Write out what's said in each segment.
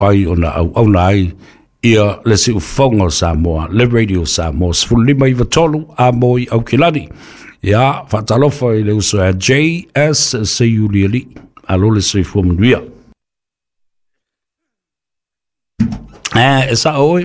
ai ona au nai ia le si ufongo Samoa, le radio Samoa, sfulima i vatolu a moi au kilani. Ia, whatalofa i le uso a JS se yuliali, alo le se fuamunuia. E sa oi,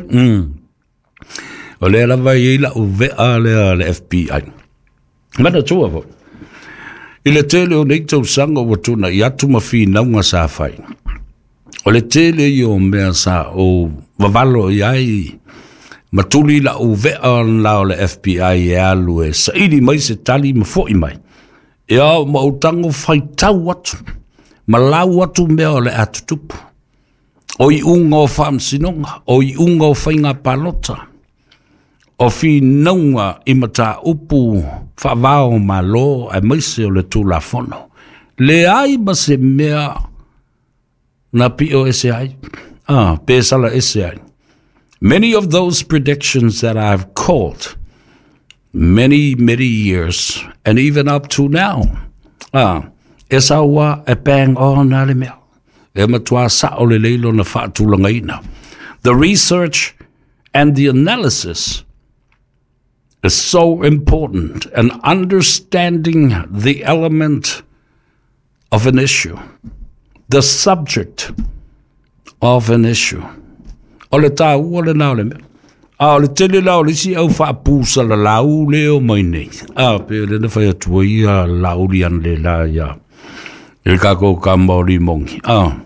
o le lava i la uvea le FBI. Mana tua vo. I le tele o neitau sanga watuna i atu mawhi naunga sa whai. O le tele i o mea sa o wawalo i ai matuli la uvea la o le FBI e alu e sa iri mai se tali ma fo i mai. E au mautango whai tau atu. Ma lau atu mea o le atutupu. O i unga o whamsinonga, o i unga o whainga palota. O fi naunga i mata upu whavao ma lo e maise o le tula fono. Le ai ma se mea na pio ese ai. Pesala ese ai. Many of those predictions that I've called many years and even up to now. Esawa e bang on ale mea. The research and the analysis is so important, and understanding the element of an issue, the subject of an issue. Ole ta ole na ole me. Ole tele la ole si au fa pusa la lau leo mai nei. Pe le na fa tu ia lau lian le la ya. Il ka ko ka mori mongi.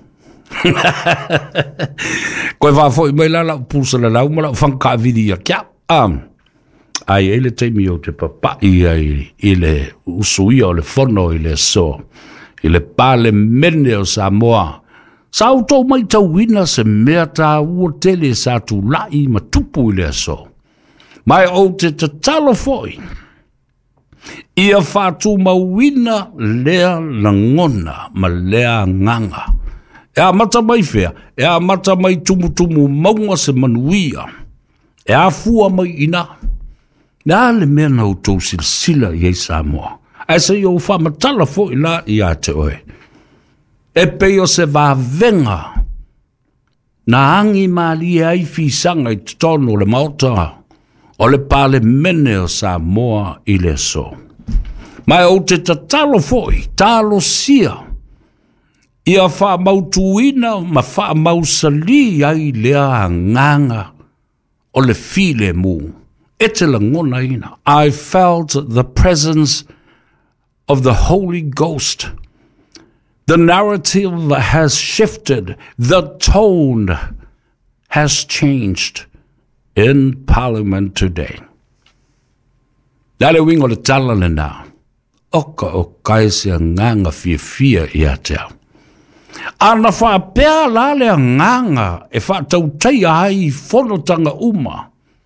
Koe wha foi mai la pusa la lau ma la whanka vidia kia. Ai ele teimi o te papa i le usui o le fono i le so. I le pale mene o Samoa. Sa auto mai tau wina se mea ta ua tele sa tu lai ma tupu i le so. Mai o te talo foi. Ia whātu mawina lea langona ma lea nganga. Ea mata mai whea, ea mata mai tumu maunga se manuia. Ea fua mai ina. Nā le mea nau tau silsila i ei Samoa. Ai se iau whamatala fo i la i a te oe. E peo se vāvenga. Nā angi mali ai fisanga i tono le maota. O le pale mene o Samoa i le so. Mai o te tatalo foi, talo sia. Ia wha mautuina ma wha mausali ai lea nganga o le file mu. E te langona ina. I felt the presence of the Holy Ghost. The narrative has shifted. The tone has changed in Parliament today. Dale wingo le tala le nā. Oka o kaisia nganga fia i atea. Ana wha pēr lale a nganga e wha tautai ai whanotanga uma.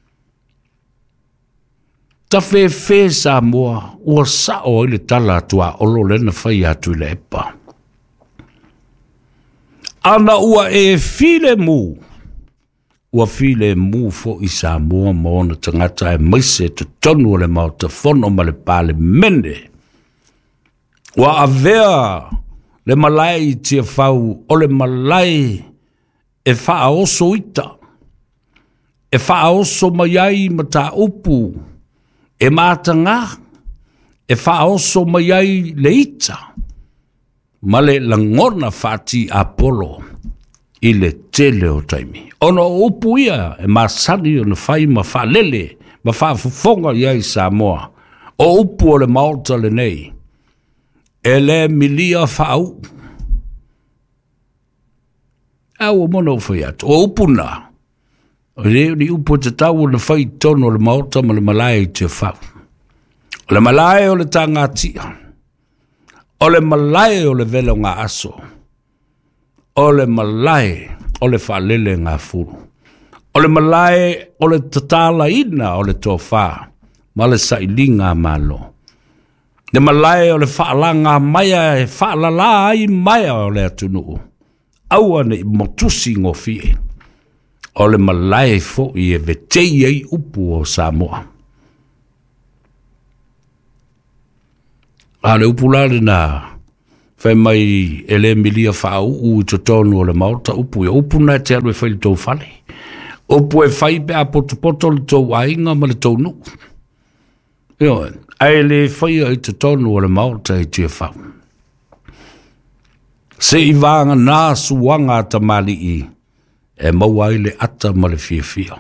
Ta whē Samoa ua sao i le tala atua olo lena whai atu le epa. Ana ua e file mu. Ua file mu fo i Samoa maona tangata e maise te tonu le mau te whono ma le pale mene. Ua avea le malai tia whau o le malai e wha oso ita. E wha oso mai ai ma ta upu. E mātanga. E wha oso mai ai le ita. Ma le langona whati Apollo. I le tele o taimi. Ono upu ia e masani o na whai ma wha lele. Ma wha fufonga iai Samoa. O upu o le maota le nei. E le milia whau. Au o mono whai atu. O upu na. O le ni upu te tau na whai tono le maota ma le malai te whau. O le malai o le tangatia. O le malai o le velo ngā aso. O le malai o le whalele ngā furu. O le malai o le tatala ina o le tōwha. Ma le sailinga malo. Le malai o le whaalanga maia e whaalala ai maia o le atunuu. Aua ne motusi ngō fie. O le malai fo i e vetei ei upu o Samoa. A le upu lale na Fai mai ele milia whao u I to tonu o le maota upu. Upu na te alu e whai le tau whale. Upu e whai pe a poto le tau ainga ma le tau nu. Io, ai le whai I to tonu o le maota I tia whao. Se I vanga nā suanga ta mali I. E maua I le ata ma le fia.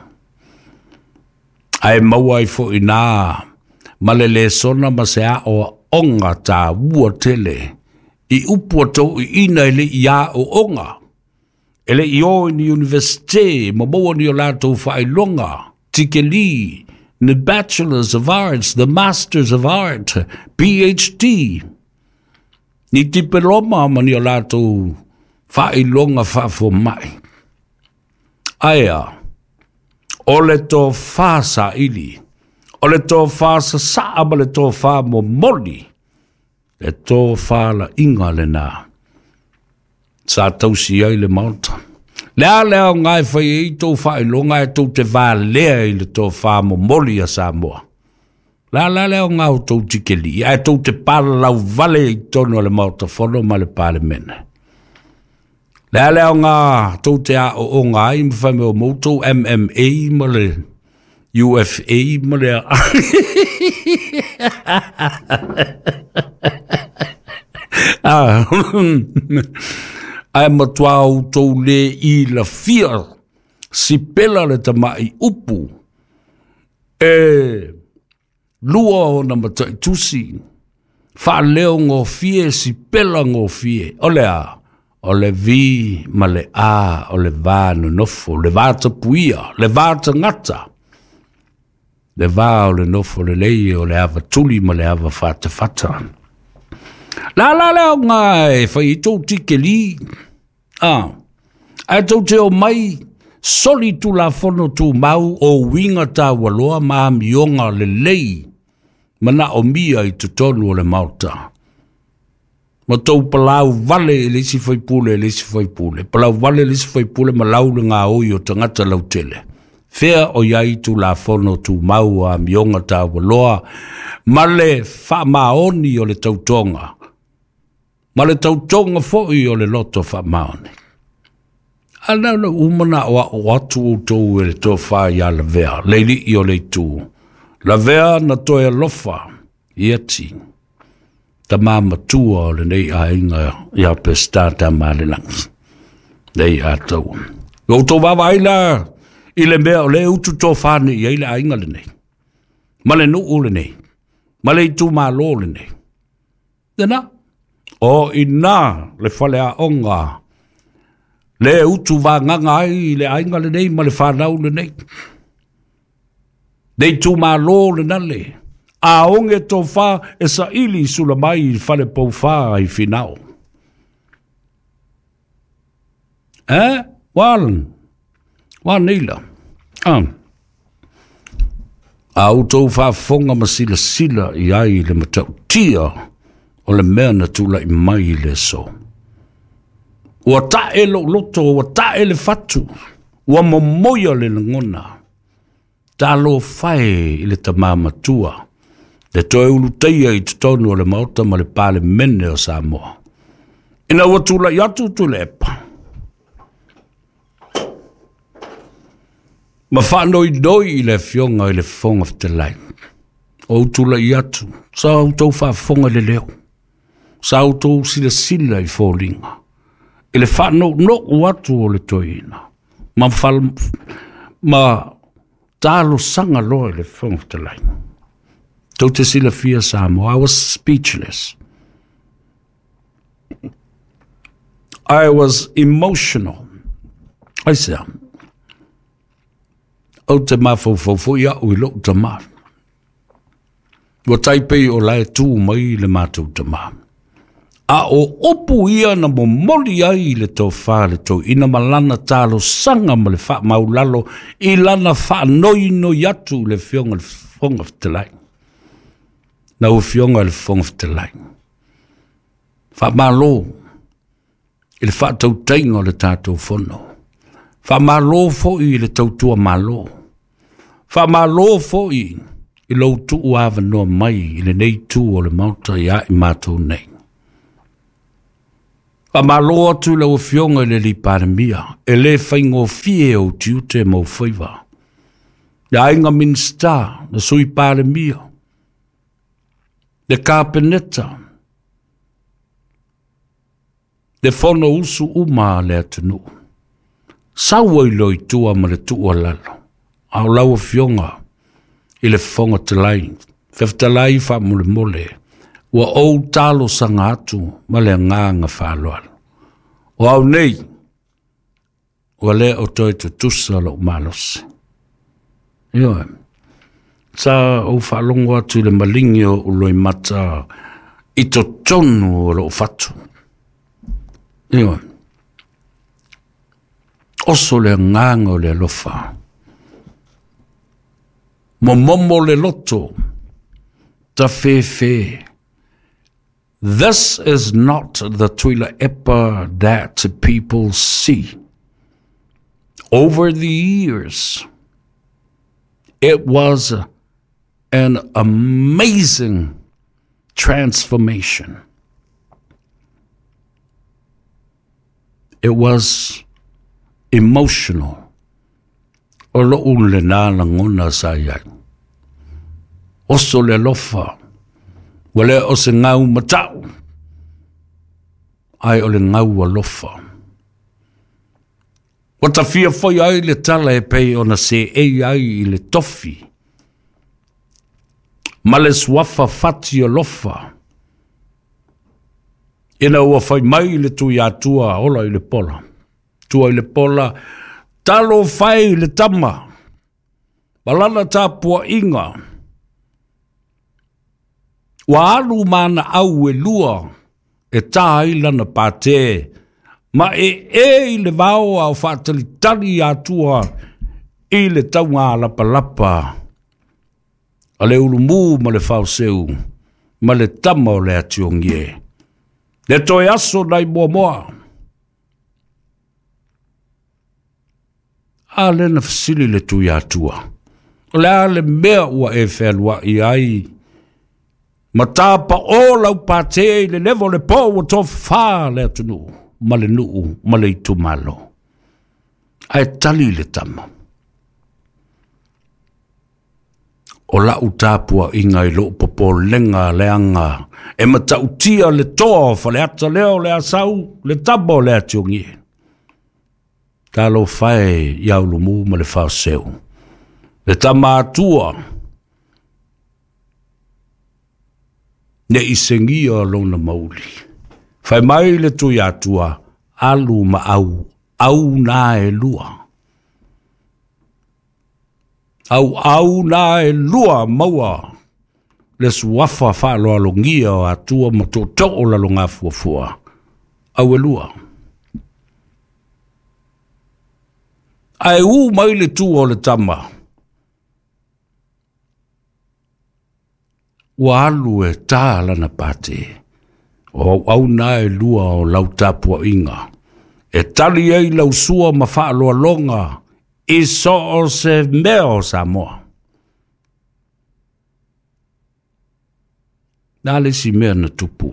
Ai maua I fo I nā. Ma le sona ma se a o onga ta ua tele. I upu ato I ina ele ia o onga. Ele I o ni universite, ma maua ni o lato whailonga, tike li, the Bachelors of Arts, the Masters of Art, PhD. Ni tipe roma ma ni o lato whailonga whafo mai. Aia, o le tō whasa ili, o le tō whasa saa ma le tō wha mo moli, le tō whala inga le nā. Sa tausi ai le maota. Lea ngai whai I tō whai longa e tō te wā lea I le tō wha mo moli a Samoa. Lea ngau tō tikeli. E tō te pala lau vale I tono le maota whono ma le pale mene. Lea ngā tō te a o ngai mwhai me o moto MMA ma le UFA ma le ai matuau tau le I la fia si pela le tamai upu e lua o na matai tusi wha leo ngō fie si pela ngō fie o le vi ma le a o le vā no nofo le vāta puia le vāta ngata le vā o le nofo le lei o le ava tuli ma le ava fata la leo ngai whai tō tike li ai tō te o mai soli tu la fono tu mau o winga ta waloa maa mionga le lei mana o mia I tu tonu o le mauta ma tau palau vale e lesi fai pule palau vale e lesi fai pule ma lau le ngā oi o tangata lau tele fea o iai tu la fono tu mau a mionga ta waloa ma le wha maoni o le tautonga ma le tautonga foi o le loto wha maoni. Ana umana o atu o tau e le tō wha ia la vea, leili I o le tū. La vea na toi alofa, I ati. Ta mama tua o le nei a inga ia pe stata ma le langi. Nei a tau. O tō wawa ila, I le mea o le utu tō whane I eile a inga le nei. Ma le nuu le nei. Ma le tū ma lo le nei. Dena? O ina le whale a onga. Le utu wā nganga ai le ainga le nei ma le whanau le nei. Nei tū mā lō le nale. A onge tō whā e sa ili sula mai I whale pou whā I whinau. Wānila. A utou whā whonga ma sila I ai le matau tia o le mea na tula I mai le so. Ua tae lo loto, ua tae le fatu, ua momoia le ngona. Tā lo whae I le tamamatua, le toe ulu teia I tutonu o le maota ma le pale mene o Samoa. Ina ua tula I atu tu le epa. Ma whanoi doi I le fionga I le fonga ftelai. O tula I atu, sa autou whafonga le leo. Sa autou sila I fōlinga. I le whanau no atu o le toina. Ma tālo sanga loa I le fonga ftelai. Tau te sila fia Samoa, I was speechless. I was emotional. I said, o te mawhauwhau ia ui lo te mā. Wa taipei o lai tū mai le mātou te mā. A o opu ia na mo moli ai le tau whā le tau ina malana tālo sanga ma le wha maulalo I lana wha noi atu le fionga le fonga ftelai. Na u fionga le fonga ftelai. Wha malo I le wha tau tainga le tātou whono. Wha malo fo I le tau tua malo. Wha malo fo I lo tu uawa noa mai I le nei tū o le mauta ia I mātou nei. Pa maloa tu le o fionga le li paramia, e le whaingo fie o tiute mo whaiva. Le ainga minsta, le sui paramia, le kāpeneta, le whono usu uma le atunu. Saua i loi tua ma le tua lalo, au lau fionga, i le whonga te lai, wheftalai wha mole mole, ua ou talo sanga atu ma le nganga whaloalo. O au nei, ua le o toi te tusa lo malose. Ioe, sa o whalongo atu le malingi o loi mata i to tonu o lo fatu. Ioe, oso le nganga o le lofa. Momomo le loto, ta fe. This is not the Tuila Epa that people see. Over the years, it was an amazing transformation. It was emotional. Olo le na ngona saya. Oso le lofa. Wale o se ngau matau. Ai o le ngau a lofa. Wata fia foi ai le tala e pei ona se ai i le tofi. Ma le swafa fati o lofa. Ina ua fai mai le tui atua ola i le pola. Tua i le pola. Talo fai le tama. Balana tapua inga. Wa alu mana au e lua e tā ilana pāte, ma e le vao au whātalitari atua i le taunga lapa. A le ulumu ma le whauseu, ma le tama o le ationgie. Le toi aso nai moa. A le na fasili le tui atua. O le a le mea ua e whelua i ai. Matapa o lau pāte le levo le po o tō whā le atunu, ma le nuu, ma le itu malo. Ai tali le tama. O lau tāpua inga i lo popo lenga leanga, e matautia le toa fa le ata leo le asau, le tabo le ationgi. Ka lo whae iau lumu ma le whaaseu. Le tama atua, ne isengia lona mauli. Fai mai le tui atua, alu ma au na e lua. Au na e lua maua, le suafa whaaloa longia o atua ma tō o la longa fuafua. Au e lua. Ai mai le tu o le tama. Wa alu e tā lana pāte. O au na e lua o lau tāpua inga. E tali ei lau sua ma whaaloa longa. I so o se meo sa moa. Nā le si mea na tupu.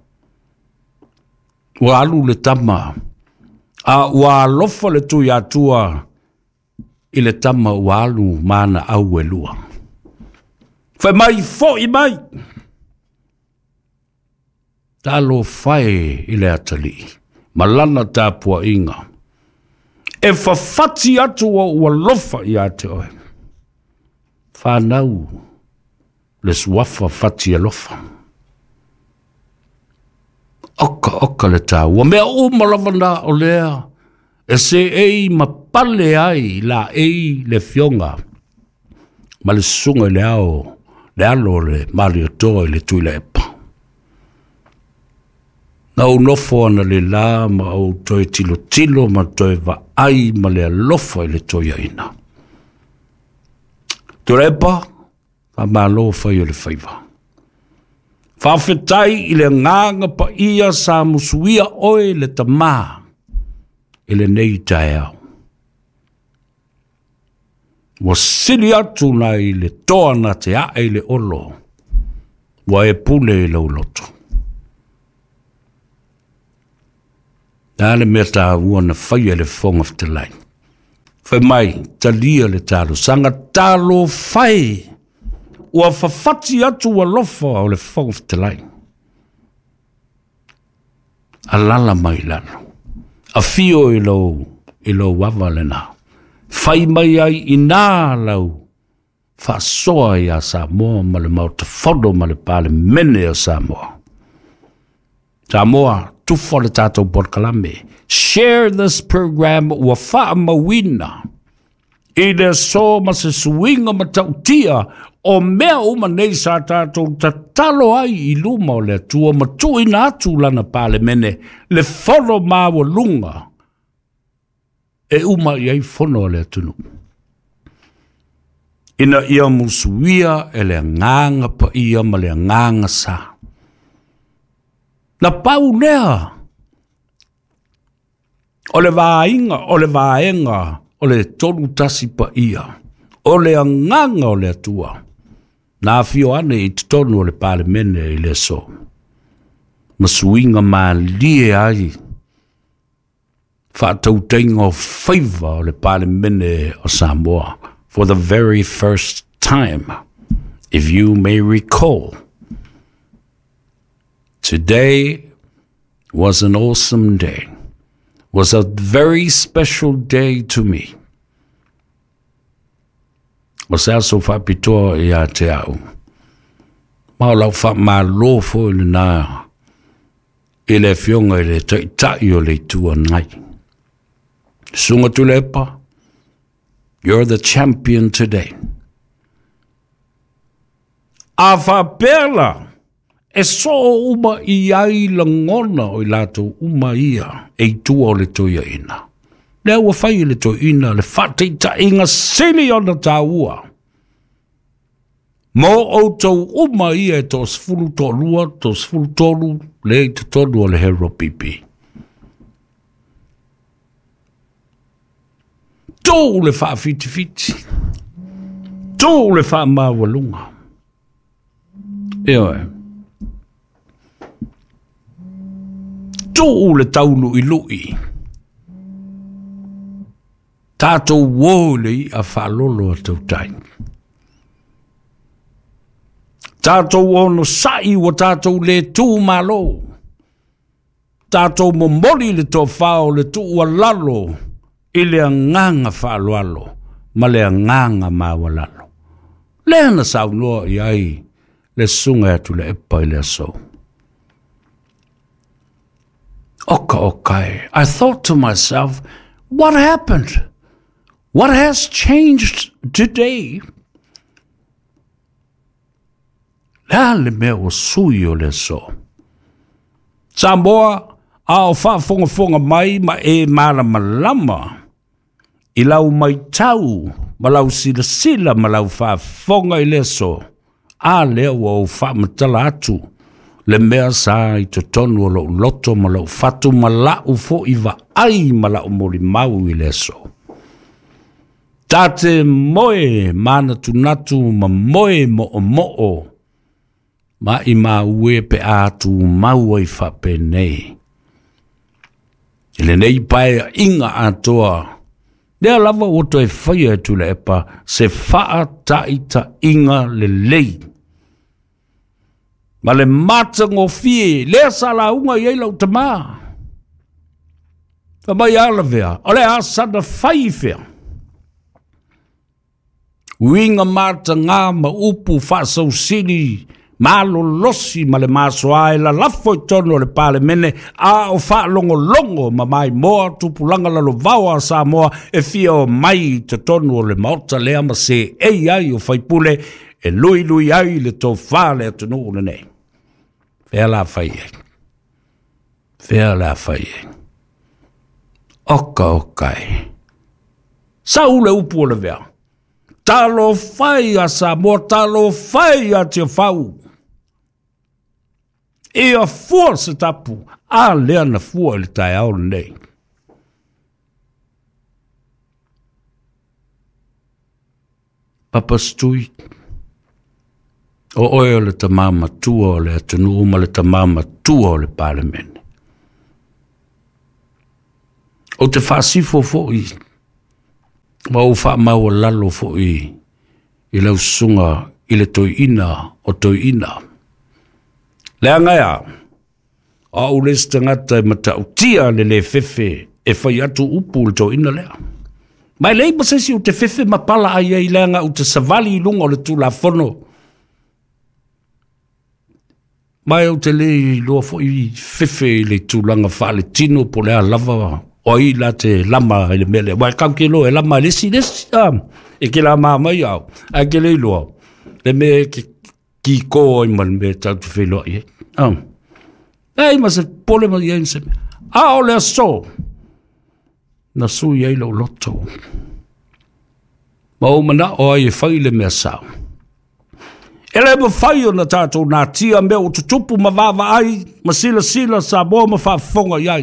Wa alu le tama. A wa lofa le tui atua. I le tama wa alu mana au e lua. Fai mai fo i mai. Talo fai i le atali. Malana tāpua inga. E whawhati atu o ua lofa i ate oe. Whanau. Le suafa whati e lofa. Oka le tā. Ua mea o malavana o lea. E se ei ma pale ai la ei le fionga. Ma le sunga le ao. Le alo le Mario Toi le tuila epa. Na unofo ana le la ma au toi tilo ma toi va ai ma le alofa le toi aina. Tuila epa, fa ma alofa i le faiva. Fa fetai i le nganga pa ia sa musuia oe le tama i le nei tae au. Wa sili atu na i le toa na te a i le olo. Wa e pule i le uloto. Tale mea tā ua na whaia le whonga whatelai. Whai mai, talia le tālo, sanga tālo whai, ua whawhati atu a lofa o le whonga whatelai. A lala mai lalo. A fio i lo wawa le nā. Whai mai ai i nā lau. Whaasoa i a Samoa ma le mau te whodo ma le pāle mene o Samoa. Samoa, tufo le tātou Porkalame. Share this program ua wha mawina. I le so ma se suinga ma tautia o mea uma nei sa tātou ta talo ai i luma o le tua ma tuina atu lana pāle mene le whodo māua lunga. E uma i ai whono le atunu. Ina ia musuia e le nganga pa ia ma le nganga sa. Na pau lea. O le vainga, o le vaenga, o le tolu tasi pa ia. O le nganga o le atua. Na fio ane i tonu o le pale mene i le so. Masuinga ma lie ai. Whātau teinga o whaiva o le pale mene o Samoa. For the very first time, if you may recall. Today was an awesome day, was a very special day to me. Was also whapitoa i a te au. Mau lau whamalo fo i nā, i le fionga i le tai o le tua nai. Sunga tu lepa. You're the champion today. Afa perla, e so uma i ai langona o i lato uma ia, e tua o le toia ina. Lea ua whai le toia ina, le whateita inga sili o na tā ua. Mo o tau uma ia e tos fulu tolua, tos fulu tolu, le te tolu o le hero pipi. Tō le wha fiti. Tō le wha mawalunga. Eoe. Tō le taunu i lui. Tātou wōle i a whalolo a tau tai. Tātou ono sai wa tātou le tū malo. Tātou momoli le tō whao le tū ua lalo. I le nganga whaaloalo, ma le nganga mawalalo. Lea na saunoa i ai, le sunga atu le epa i le aso. Okay. I thought to myself, what happened? What has changed today? Lea le mea o sui o le aso. Samoa, ao whaafonga mai ma e malama. I lau mai tau, ma lau sila, ma lau whaafonga i leso. A lea o whaamatala atu. Le mea sa i te tonu o lau loto, ma lau fatu, ma lau fo i wa ai, ma lau mori mau i leso. Tate moe mana tunatu, ma moe mo. Ma i ma ue pe atu mau ai whape nei. Ile nei pae inga atoa. Lea lava o toi whaia tu le epa se wha taita inga le lei. Ma le mata ngō fie, lea sa la unga i eilau te mā. Ka mai ala vea, o le asana whai fea. Uinga mata ngā ma upu whaasau siri, malo losi ma le maso ai la lafo i tono le pale mene a o wha longo ma mai moa tupulanga lalo vawa sa moa e fia o mai te tono le maota lea ma se ei ai o whaipule e lui ai le tō whale atu nōna nei. Fea la whai e. Okai. Saule upu o le vea. Talo whai a sa moa, talo whai a te whau. E a fua se tapu, a lea na fua le tai au nei. Papa stui. O oe le tamama tua o le atunu, ma le tamama tua o le parlemene. O te whaasifo fo'i. Ma o wha mau lalo fo'i. I lau sunga i le toi ina o toi ina. Lea ngaia. A o les tangata mata utia le le fefe e whai atu upu le toi ina lea. Mai lei pasesi o te fefe mapala ai ai leanga o te savali i lunga o le tula fono. Mai o te lei loa fo'i fefe i le tūlanga wha le tino po lea lava o i la te lama i le mele. Mai kau ke loa e lama lesi. E ke la maa mai au. A ke lei loa. Le me ki ko i man me tau te wheloa i. Ei ma se pole ma i se me. A o lea so. Na sui ei lo loto. Ma o mana o ai e whai le mea sao. E le ma whai o na tātou nā tia mea o tutupu ma vāva ai, ma sila sa moa ma whaafonga iai.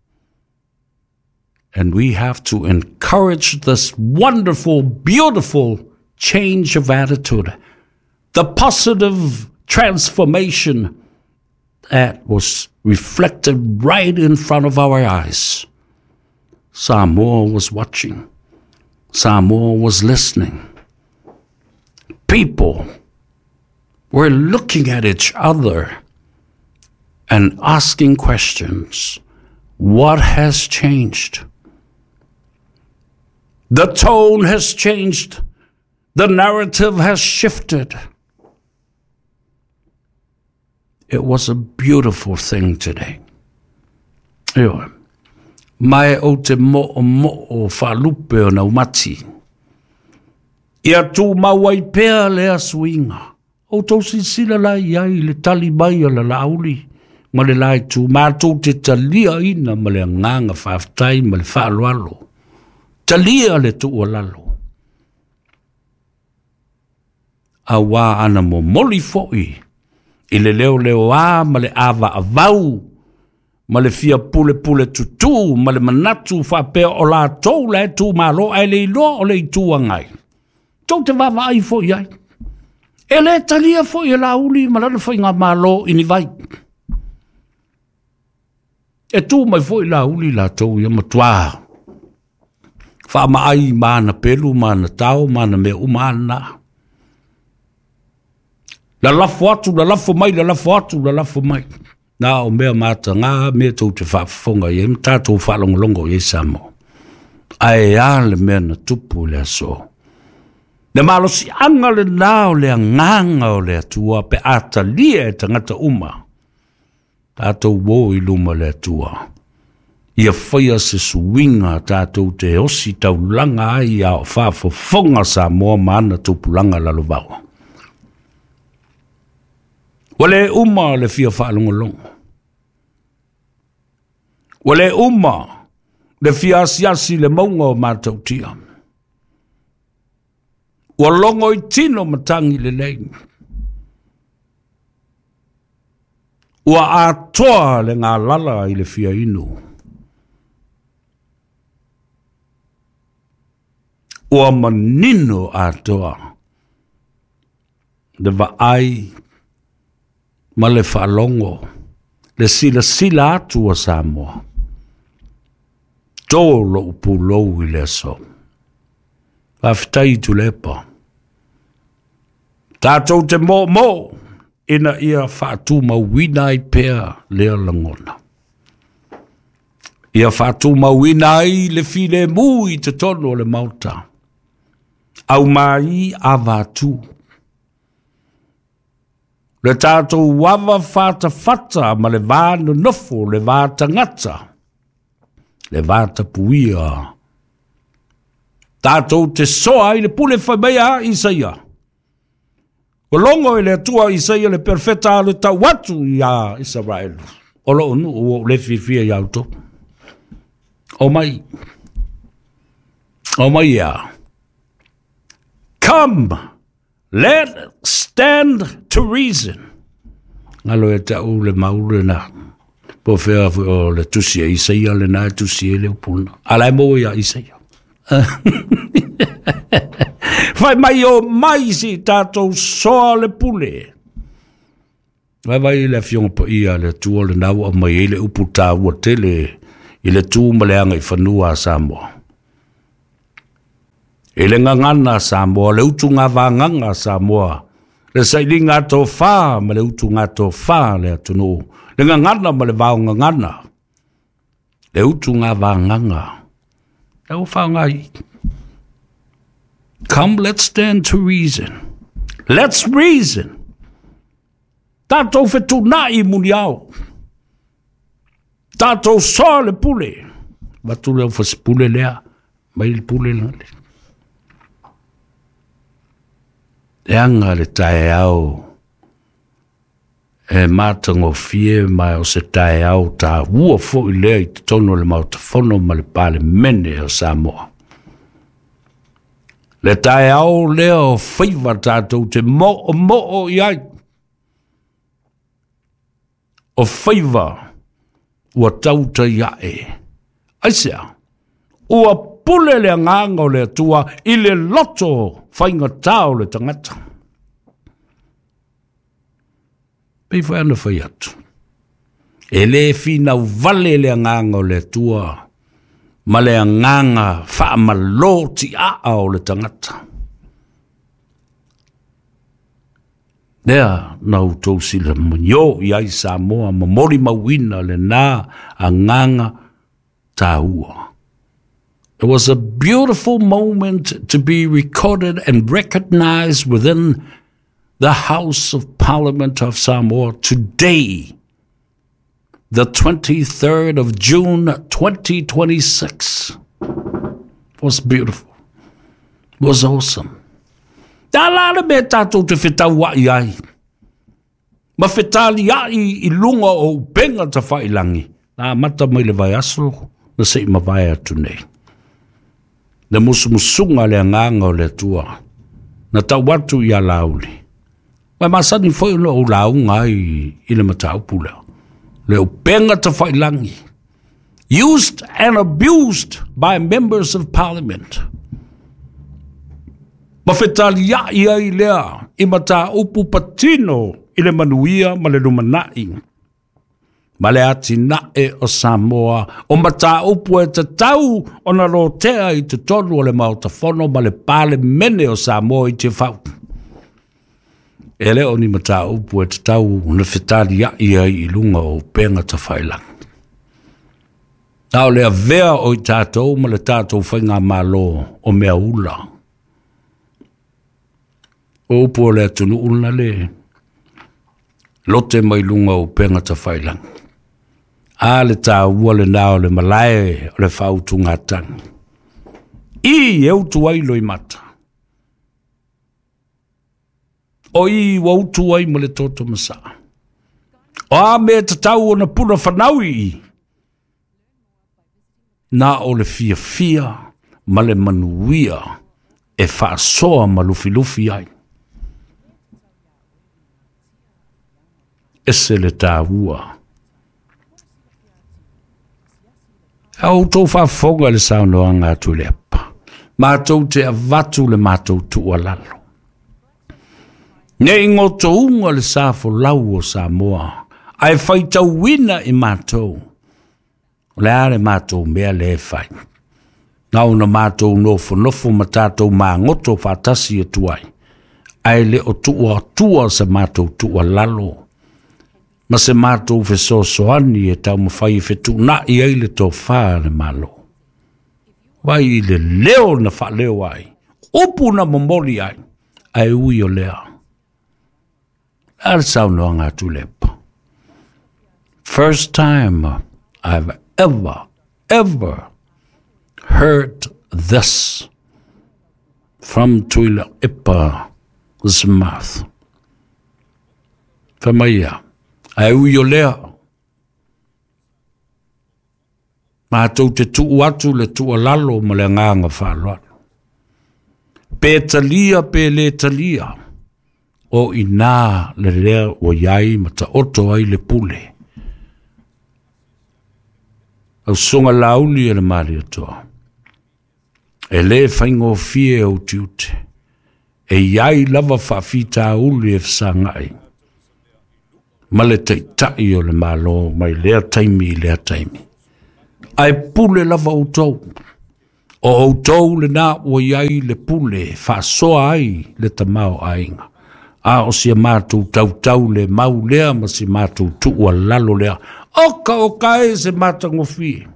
And we have to encourage this wonderful, beautiful change of attitude. The positive transformation that was reflected right in front of our eyes. Samoa was watching. Samoa was listening. People were looking at each other and asking questions. What has changed? The tone has changed. The narrative has shifted. It was a beautiful thing today. Anyway. Mai o te mo'o whalupe o na umati. Ia tū mawai pēr lea suinga. O tau sila lai iai le tali mai o la lauli. Ma le lai tū mātou te talia ina ma le nganga whaftai ma le whaalualo. Talia le tu o lalo. A wā ana mo moli fo'i. I le leo a ma le awa a vau. Ma le fia pule tutu, ma le manatu whapea o la tau le tu malo ai le iloa o le itua ngai. Tau te wawa ai fo iai. E le talia fo i la uli ma lana fo i ngā malo ini vai. E tu mai fo i la uli la tau i matua. Wha ma ai mana pelu, mana tau, mana me umana. La lafo atu, la lafo mai, la lafo atu, la lafo mai. Nā o mea mata ngā mea tau te whaafonga i em tātou whaalongolongo i Samo. Ai le mea na tupu lea so. Le malosi anga le nao lea nganga o lea tua pe ata lia e tangata uma. Tātou wō i luma lea tua. Ia whaia se suinga tātou te osi tau langa ai a o whaafonga Samoa maana tupu langa lalovau. Wale uma le fia whaalongolongo. Wale uma le fia asiasi le maunga o mātou tia. Walongo i tino matangi le lein. Ua atoa le ngā lala i le fia inu. Ua manino atoa. Le vaai ma le whaalongo, le sila atu a Samoa. Tōlo upu lou i le so. Whawhitai tu lepa. Tātou te mō, ina ia whaatu mawina i pēr lea langona. Ia whaatu mawina i le file mu i te tono le mauta. Au mai a vātu. Le tātou wawa whata ma le vāna nofo, le vāta ngata, le vāta puia. Tātou te soa i le pule whaimea Isaia. O longo i le atua Isaia le perfeta le tau watu i a Israel. O lo onu o le fifia i auto. O mai ia. Come! Let's stand to reason. Ngalo e tau le maure na. Po whea o le tusia Isaia le nā tusia le upuna. Alai mo ia Isaia. Whai mai o mai si tātou soa le pule. Vai le fiong pa ia le tua le nau a mai le upu tā ua tele I le tū maleanga I whanua Samoa. E le ngangana Samoa, le utu ngā vānganga Samoa, le saili ngā tō whā, ma le utu ngā tō whā le atunu. Le ngangana ma le vāo ngangana. Le utu ngā vānganga. E o whangai. Come, let's stand to reason. Let's reason. Tātou whetu nā I muni au. Tātou soa le pule. Watu leo whasipule lea. Mai le pule lale. E anga le tae au. E mātango fie mai o se tae au tā ua fo I lea I te tono le mautafono ma le pale mene o Samoa. Le tae au lea o whaiva tātou te mo iai. O whaiva ua tauta iae. Aisea, ua pule le nganga o le atua I le loto whainga tāo le tangata. Pei whai ana whai atu. E le whina vale le nganga o le atua, ma le nganga wha maloti a o le tangata. Lea nau tau sila manyo I ai Samoa, ma mori mawina le nā a nganga tāua. It was a beautiful moment to be recorded and recognized within the House of Parliament of Samoa today, the 23rd of June, 2026. It was beautiful. It was awesome. Tā lāre me tātou te whetau wa I ai. Ma whetali ai I lunga o penga ta whailangi. Nā mata mai le vai aso, na sei ma vai atu nei. Na musumusunga le nganga o le tua. Na tau watu I a lauli. Mai masani foi no o launga I le matau pula. Le o penga ta whailangi. Used and abused by members of parliament. Ma whetali ai lea I mata upu patino I le manuia ma le lumanai. Ma le ati nae o Samoa o mata upu e te tau o na rotea I te tonu o le mautafono ma le pale mene o Samoa I te whau. E leo ni mata upu e te tau na whetali ai I lunga o penga ta whailang. Nau lea vea o I tātou ma le tātou whainga malo o mea ula. O upu o lea tunu una le. Lote mai lunga o penga ta whailang. A le tā ua le nao le malae o le whautu ngā tangi. I eutu ai loi mata. O I wautu ai ma le toto masa. O a me te tau o na puna whanaui. Nā o le fia ma le manuia e whaasoa ma lufi ai. Ese le tā ua. Au tō whaafonga le saunoa ngā tu le apa. Mātou te avatu le mātou tua lalo. Nei ngō tō unga le sāfo lau o Samoa. Ai whaitau wina I mātou. Le are mātou mea le whai. Nau na mātou nofo ma tātou mā ngoto whātasi e tuai. Ai le o tua sa mātou tua lalo. Ma se mātou wheso soani e tau mawhai whetu na I ai le tō whā le malo. Wai le leo na wha leo ai. Upu na momori ai. Ai ui o lea. Ar sau noa ngā tulepa. First time I've ever heard this from Tuila Ipa's mouth. Whamaia. Ai ui o lea. Mātou te tuu atu le tua lalo ma le nganga whāloalo. Pē talia pē le talia. O ina le rea o iai ma ta oto ai le pule. Au songa lauli e le mari atoa. E le whaingo fie o tiute. E iai lava whawhita uli e whangai. Ma le teitai o le malo mai lea taimi. Ai pule lava outou. O outou le nā ua iai le pule, whaasoa ai le tamau ainga. A o si mātou tau le mau lea, ma si mātou tua lalo lea. Oka e se mātangofi.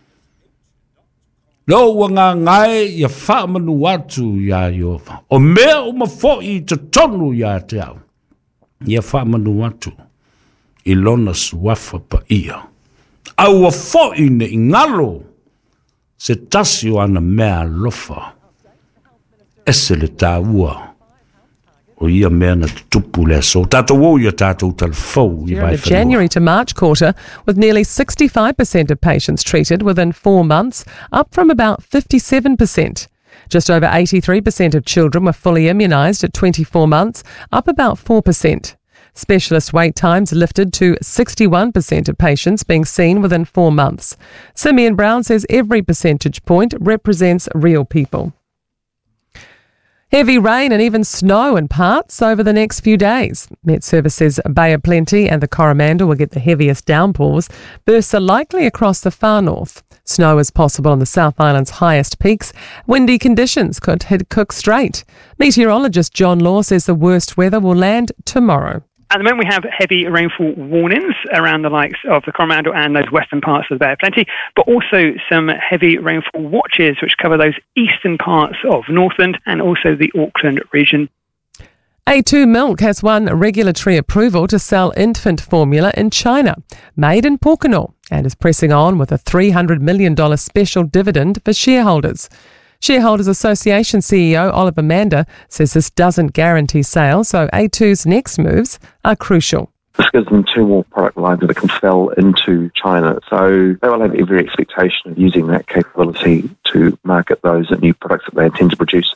Lo wanga ngai ia whaamanu atu ia Iova. O mea o mawhoi te tonu ia te au. Ia whaamanu atu. I lona suafa pa ia. Au a whoi ne ingalo. Se tasi o ana mea lofa. Ese le tāua. O ia mea na tupu le so. Tātou o ia tātou talfou. During the January to March quarter, with nearly 65% of patients treated within 4 months, up from about 57%. Just over 83% of children were fully immunised at 24 months, up about 4%. Specialist wait times lifted to 61% of patients being seen within 4 months. Simeon Brown says every percentage point represents real people. Heavy rain and even snow in parts over the next few days. Met Service says Bay of Plenty and the Coromandel will get the heaviest downpours. Bursts are likely across the far north. Snow is possible on the South Island's highest peaks. Windy conditions could hit Cook Strait. Meteorologist John Law says the worst weather will land tomorrow. At the moment, we have heavy rainfall warnings around the likes of the Coromandel and those western parts of the Bay of Plenty, but also some heavy rainfall watches which cover those eastern parts of Northland and also the Auckland region. A2 Milk has won regulatory approval to sell infant formula in China, made in Pōkeno, and is pressing on with a $300 million special dividend for shareholders. Shareholders Association CEO Oliver Mander says this doesn't guarantee sales, so A2's next moves are crucial. This gives them 2 more product lines that can sell into China. So they will have every expectation of using that capability to market those new products that they intend to produce.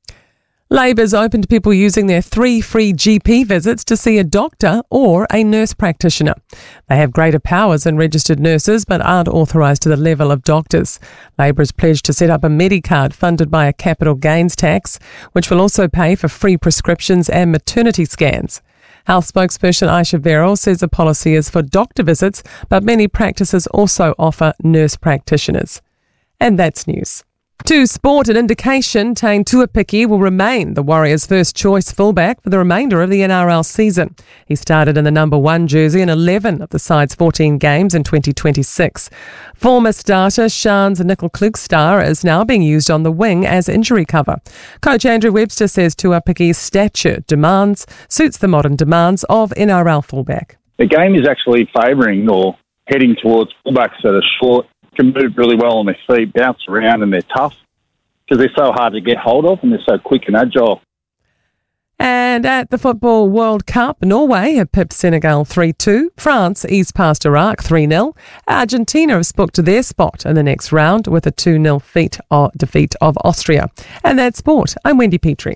Labor's open to people using their 3 free GP visits to see a doctor or a nurse practitioner. They have greater powers than registered nurses but aren't authorised to the level of doctors. Labor has pledged to set up a Medicard funded by a capital gains tax, which will also pay for free prescriptions and maternity scans. Health spokesperson Aisha Verrill says the policy is for doctor visits, but many practices also offer nurse practitioners. And that's news. To sport, an indication Taine Tuapiki will remain the Warriors' first choice fullback for the remainder of the NRL season. He started in the number 1 jersey in 11 of the side's 14 games in 2026. Former starter Shans Nickel-Klugstar is now being used on the wing as injury cover. Coach Andrew Webster says Tuapiki's stature suits the modern demands of NRL fullback. The game is actually favouring or heading towards fullbacks that are short, can move really well on their feet, bounce around, and they're tough because they're so hard to get hold of and they're so quick and agile. And at the Football World Cup, Norway have pipped Senegal 3-2. France eased past Iraq 3-0. Argentina have booked their spot in the next round with a 2-0 defeat of Austria. And that's sport. I'm Wendy Petrie.